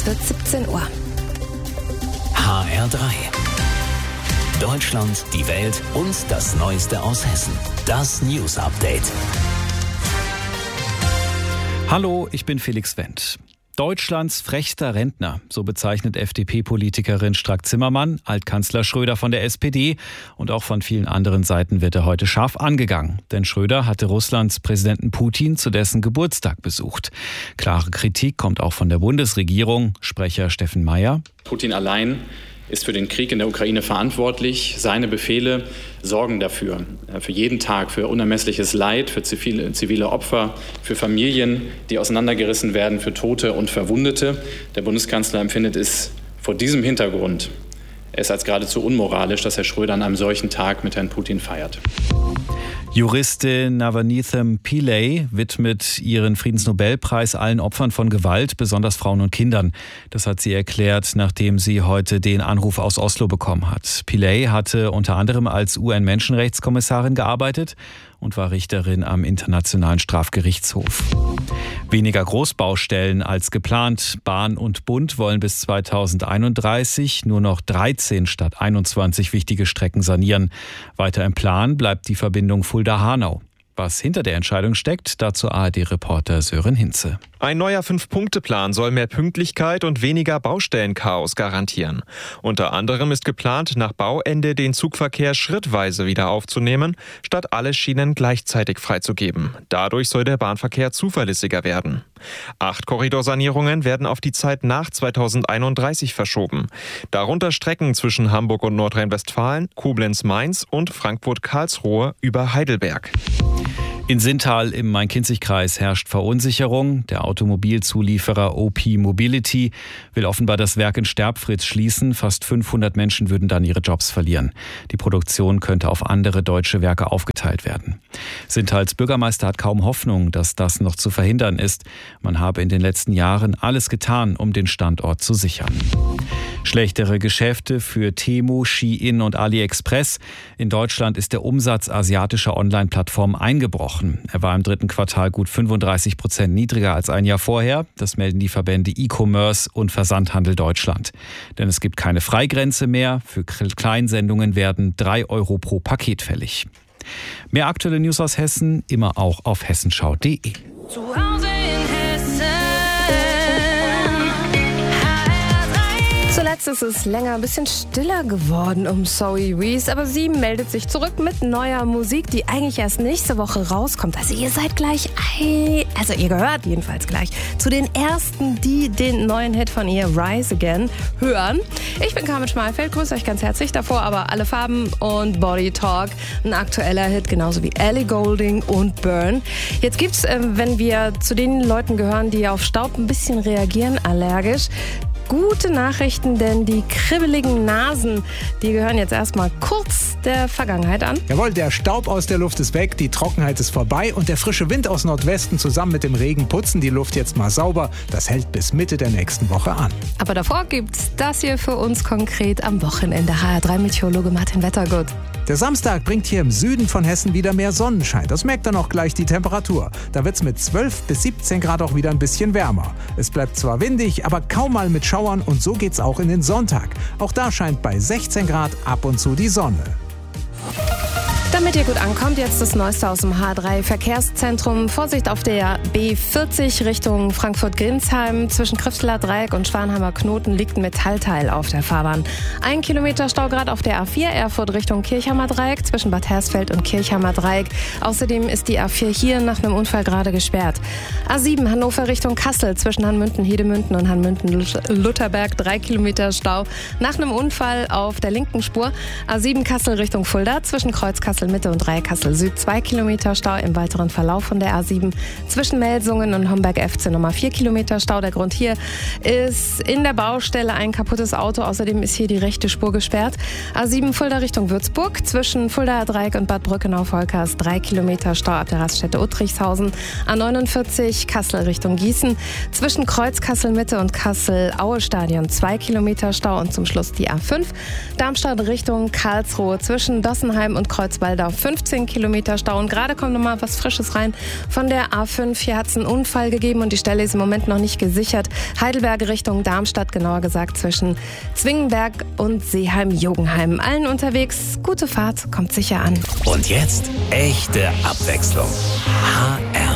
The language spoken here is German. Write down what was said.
wird 17 Uhr. HR3. Deutschland, die Welt und das Neueste aus Hessen. Das News Update. Hallo, ich bin Felix Wendt. Deutschlands frechster Rentner, so bezeichnet FDP-Politikerin Strack-Zimmermann, Altkanzler Schröder von der SPD, und auch von vielen anderen Seiten wird er heute scharf angegangen. Denn Schröder hatte Russlands Präsidenten Putin zu dessen Geburtstag besucht. Klare Kritik kommt auch von der Bundesregierung. Sprecher Steffen Mayer. Putin allein ist für den Krieg in der Ukraine verantwortlich. Seine Befehle sorgen dafür, für jeden Tag, für unermessliches Leid, für zivile Opfer, für Familien, die auseinandergerissen werden, für Tote und Verwundete. Der Bundeskanzler empfindet es vor diesem Hintergrund als geradezu unmoralisch, dass Herr Schröder an einem solchen Tag mit Herrn Putin feiert. Juristin Navanithem Pillay widmet ihren Friedensnobelpreis allen Opfern von Gewalt, besonders Frauen und Kindern. Das hat sie erklärt, nachdem sie heute den Anruf aus Oslo bekommen hat. Pillay hatte unter anderem als UN-Menschenrechtskommissarin gearbeitet und war Richterin am Internationalen Strafgerichtshof. Weniger Großbaustellen als geplant. Bahn und Bund wollen bis 2031 nur noch 13 statt 21 wichtige Strecken sanieren. Weiter im Plan bleibt die Verbindung Fulda-Hanau. Was hinter der Entscheidung steckt, dazu ARD-Reporter Sören Hinze. Ein neuer 5-Punkte-Plan soll mehr Pünktlichkeit und weniger Baustellenchaos garantieren. Unter anderem ist geplant, nach Bauende den Zugverkehr schrittweise wieder aufzunehmen, statt alle Schienen gleichzeitig freizugeben. Dadurch soll der Bahnverkehr zuverlässiger werden. 8 Korridorsanierungen werden auf die Zeit nach 2031 verschoben. Darunter Strecken zwischen Hamburg und Nordrhein-Westfalen, Koblenz-Mainz und Frankfurt-Karlsruhe über Heidelberg. In Sintal im Main-Kinzig-Kreis herrscht Verunsicherung. Der Automobilzulieferer OP Mobility will offenbar das Werk in Sterbfritz schließen. Fast 500 Menschen würden dann ihre Jobs verlieren. Die Produktion könnte auf andere deutsche Werke aufgeteilt werden. Sintals Bürgermeister hat kaum Hoffnung, dass das noch zu verhindern ist. Man habe in den letzten Jahren alles getan, um den Standort zu sichern. Schlechtere Geschäfte für Temu, Shein und AliExpress. In Deutschland ist der Umsatz asiatischer Online-Plattformen eingebrochen. Er war im 3. Quartal gut 35% niedriger als ein Jahr vorher. Das melden die Verbände E-Commerce und Versandhandel Deutschland. Denn es gibt keine Freigrenze mehr. Für Kleinsendungen werden 3 € pro Paket fällig. Mehr aktuelle News aus Hessen immer auch auf hessenschau.de. Zu Hause in Hessen. Zuletzt ist es länger ein bisschen stiller geworden um Zoe Wees, aber sie meldet sich zurück mit neuer Musik, die eigentlich erst nächste Woche rauskommt. Also ihr seid gleich, ihr gehört jedenfalls gleich zu den Ersten, die den neuen Hit von ihr, Rise Again, hören. Ich bin Carmen Schmalfeld, grüße euch ganz herzlich. Davor aber Alle Farben und Body Talk, ein aktueller Hit, genauso wie Ellie Goulding und Burn. Jetzt gibt's, wenn wir zu den Leuten gehören, die auf Staub ein bisschen reagieren, allergisch, gute Nachrichten, denn die kribbeligen Nasen, die gehören jetzt erstmal kurz der Vergangenheit an. Jawohl, der Staub aus der Luft ist weg, die Trockenheit ist vorbei und der frische Wind aus Nordwesten zusammen mit dem Regen putzen die Luft jetzt mal sauber. Das hält bis Mitte der nächsten Woche an. Aber davor gibt's das hier für uns konkret am Wochenende. HR3-Meteorologe Martin Wettergut. Der Samstag bringt hier im Süden von Hessen wieder mehr Sonnenschein. Das merkt dann auch gleich die Temperatur. Da wird's mit 12 bis 17 Grad auch wieder ein bisschen wärmer. Es bleibt zwar windig, aber kaum mal mit Schauern und so geht's auch in den Sonntag. Auch da scheint bei 16 Grad ab und zu die Sonne. Damit ihr gut ankommt, jetzt das Neueste aus dem H3-Verkehrszentrum. Vorsicht auf der B40 Richtung Frankfurt-Grinsheim. Zwischen Krifteler Dreieck und Schwanheimer Knoten liegt ein Metallteil auf der Fahrbahn. 1 Kilometer Stau gerade auf der A4 Erfurt Richtung Kirchheimer Dreieck zwischen Bad Hersfeld und Kirchheimer Dreieck. Außerdem ist die A4 hier nach einem Unfall gerade gesperrt. A7 Hannover Richtung Kassel zwischen Hanmünden-Hedemünden und Hanmünden-Lutherberg 3 Kilometer Stau nach einem Unfall auf der linken Spur. A7 Kassel Richtung Fulda zwischen Kreuz Kassel Mitte und Dreieck-Kassel Süd 2 Kilometer Stau im weiteren Verlauf von der A7. Zwischen Melsungen und Homberg-FC nochmal 4 Kilometer Stau. Der Grund hier ist in der Baustelle ein kaputtes Auto. Außerdem ist hier die rechte Spur gesperrt. A7 Fulda Richtung Würzburg. Zwischen Fulda Dreieck und Bad Brückenau-Volkers 3 Kilometer Stau ab der Raststätte Uttrichshausen. A49 Kassel Richtung Gießen. Zwischen Kreuz Kassel Mitte und Kassel-Aue-Stadion 2 Kilometer Stau. Und zum Schluss die A5 Darmstadt Richtung Karlsruhe. Zwischen Dossenheim und Kreuzwaldau wieder 15 Kilometer Stau. Und gerade kommt nochmal was Frisches rein von der A5. Hier hat es einen Unfall gegeben und die Stelle ist im Moment noch nicht gesichert. Heidelberg Richtung Darmstadt, genauer gesagt zwischen Zwingenberg und Seeheim-Jogenheim. Allen unterwegs, gute Fahrt, kommt sicher an. Und jetzt echte Abwechslung. HR